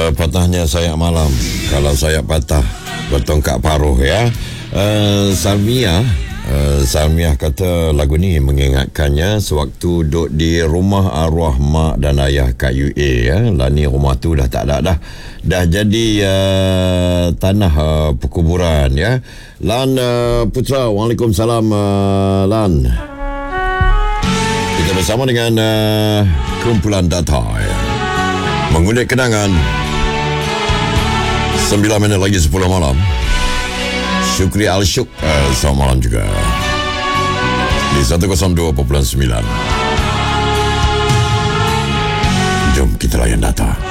patahnya sayap malam. Kalau sayap patah bertongkat paruh ya. Salmiah kata lagu ni mengingatkannya sewaktu duduk di rumah arwah mak dan ayah kat UA ya. Lah ni rumah tu dah tak ada dah. Dah jadi tanah perkuburan ya. Lan Putra, Waalaikumsalam Lan. Kita bersama dengan kumpulan data ya. Mengundi kenangan 9 minit lagi 10 malam. Syukri Al-Syuk selamat malam juga di 102.9. Jom kita layan data.